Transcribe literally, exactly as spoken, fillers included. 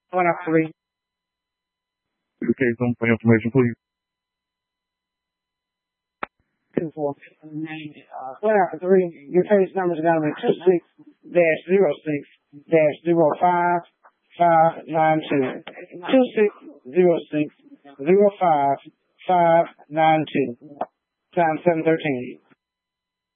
One out three. The case number for information, please. Two four. Uh, one out three. Your case number is going to be two six dash zero six dash zero five five nine two. Two six zero six zero five five nine two. Time seven thirteen.